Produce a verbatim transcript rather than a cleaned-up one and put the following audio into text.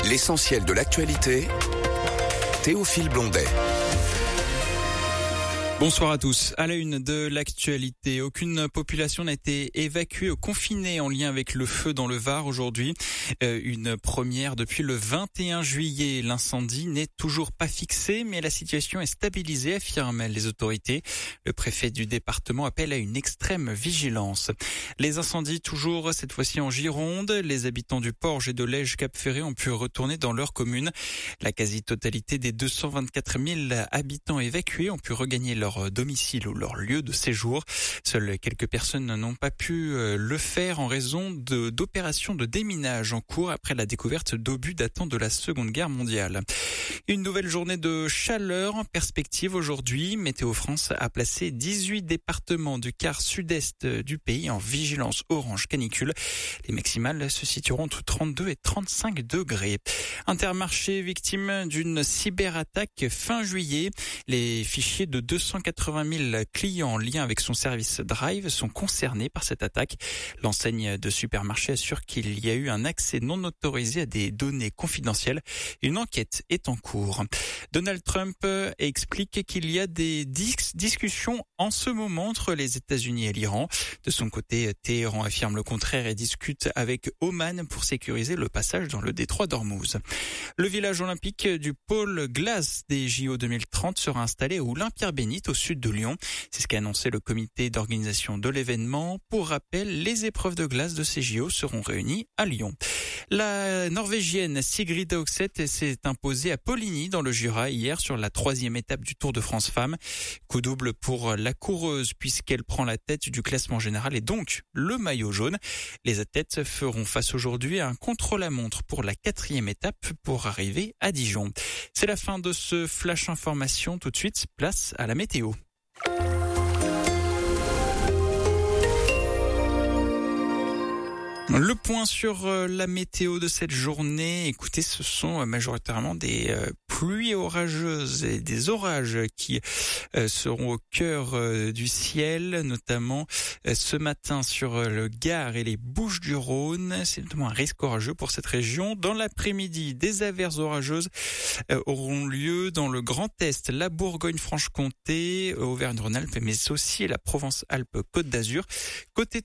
L'essentiel de l'actualité, Théophile Blondet. Bonsoir à tous. À la une de l'actualité, aucune population n'a été évacuée ou confinée en lien avec le feu dans le Var aujourd'hui. Euh, une première depuis le vingt et un juillet. L'incendie n'est toujours pas fixé, mais la situation est stabilisée, affirment les autorités. Le préfet du département appelle à une extrême vigilance. Les incendies toujours, cette fois-ci en Gironde. Les habitants du Porge et de Lège-Cap-Ferré ont pu retourner dans leur commune. La quasi-totalité des deux cent vingt-quatre mille habitants évacués ont pu regagner leur domicile ou leur lieu de séjour. Seules quelques personnes n'ont pas pu le faire en raison de, d'opérations de déminage en cours après la découverte d'obus datant de la Seconde Guerre mondiale. Une nouvelle journée de chaleur en perspective aujourd'hui. Météo France a placé dix-huit départements du quart sud-est du pays en vigilance orange canicule. Les maximales se situeront entre trente-deux et trente-cinq degrés. Intermarché victime d'une cyberattaque fin juillet. Les fichiers de deux cent quatre-vingt mille clients en lien avec son service Drive sont concernés par cette attaque. L'enseigne de supermarché assure qu'il y a eu un accès non autorisé à des données confidentielles. Une enquête est en cours. Donald Trump explique qu'il y a des dis- discussions en ce moment entre les États-Unis et l'Iran. De son côté, Téhéran affirme le contraire et discute avec Oman pour sécuriser le passage dans le détroit d'Ormuz. Le village olympique du pôle glace des J O deux mille trente sera installé à Oulin-Pierre-Bénite, au sud de Lyon. C'est ce qu'a annoncé le comité d'organisation de l'événement. Pour rappel, les épreuves de glace de ces J O seront réunies à Lyon. La Norvégienne Sigrid Auxeth s'est imposée à Poligny dans le Jura hier sur la troisième étape du Tour de France Femmes. Coup double pour la coureuse puisqu'elle prend la tête du classement général et donc le maillot jaune. Les athlètes feront face aujourd'hui à un contre-la-montre pour la quatrième étape pour arriver à Dijon. C'est la fin de ce flash information. Tout de suite, place à la météo. Le point sur la météo de cette journée, écoutez, ce sont majoritairement des pluies orageuses et des orages qui seront au cœur du ciel, notamment ce matin sur le Gard et les Bouches-du-Rhône. C'est notamment un risque orageux pour cette région. Dans l'après-midi, des averses orageuses auront lieu dans le Grand Est, la Bourgogne-Franche-Comté, Auvergne-Rhône-Alpes, mais aussi la Provence-Alpes-Côte d'Azur. Côté